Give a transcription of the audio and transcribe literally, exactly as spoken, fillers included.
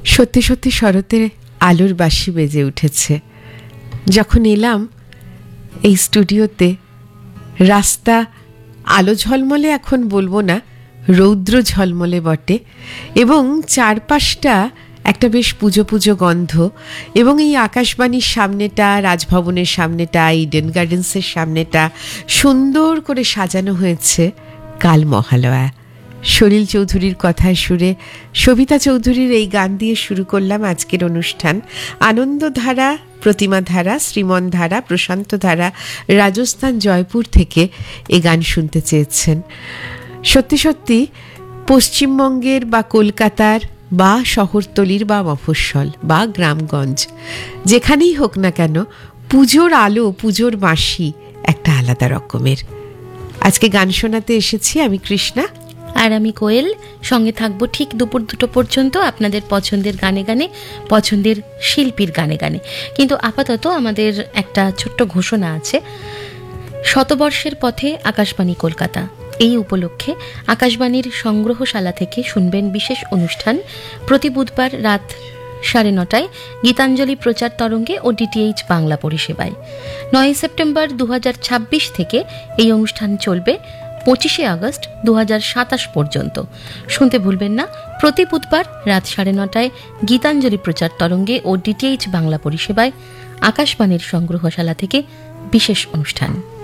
সত্যি সত্যি শরতের আলোর বাঁশি বেজে উঠেছে। যখন এলাম এই স্টুডিওতে, রাস্তা আলো ঝলমলে এখন বলবো না, রৌদ্র ঝলমলে বটে, এবং চারপাশটা একটা বেশ পুজো পুজো গন্ধ। এবং এই আকাশবাণীর সামনেটা, রাজভবনের সামনেটা, ইডেন গার্ডেন্সের সামনেটা সুন্দর করে সাজানো হয়েছে কাল মহালয়া। সলিল চৌধুরীর কথায় সুরে সবিতা চৌধুরীর এই গান দিয়ে শুরু করলাম আজকের অনুষ্ঠান। আনন্দধারা, প্রতিমা ধারা, শ্রীমন ধারা, প্রশান্ত ধারা রাজস্থান জয়পুর থেকে এই গান শুনতে চেয়েছেন। সত্যি সত্যি পশ্চিমবঙ্গের বা কলকাতার বা শহরতলির বা মফস্বল বা গ্রামগঞ্জ, যেখানেই হোক না কেন, পুজোর আলো, পুজোর বাঁশি একটা আলাদা রকমের। আজকে গান শোনাতে এসেছি আমি কৃষ্ণা, আর আমি কোয়েল। সঙ্গে থাকবো ঠিক দুপুর দুটো পর্যন্ত আপনাদের পছন্দের গানে গানে, পছন্দের শিল্পীর গানে গানে। কিন্তু আপাতত আমাদের একটা ছোট্ট ঘোষণা আছে। শতবর্ষের পথে আকাশবাণী কলকাতা, এই উপলক্ষে আকাশবাণীর সংগ্রহশালা থেকে শুনবেন বিশেষ অনুষ্ঠান প্রতি বুধবার রাত সাড়ে নটায় গীতাঞ্জলি প্রচার তরঙ্গে ও ডিটিএইচ বাংলা পরিষেবায়। নয় সেপ্টেম্বর দু হাজার ছাব্বিশ থেকে এই অনুষ্ঠান চলবে পঁচিশে আগস্ট দু হাজার সাতাশ পর্যন্ত। শুনতে ভুলবেন না, প্রতি বুধবার রাত সাড়ে নটায় গীতাঞ্জলি প্রচার তরঙ্গে ও ডিটিএইচ বাংলা পরিষেবায় আকাশবাণীর সংগ্রহশালা থেকে বিশেষ অনুষ্ঠান।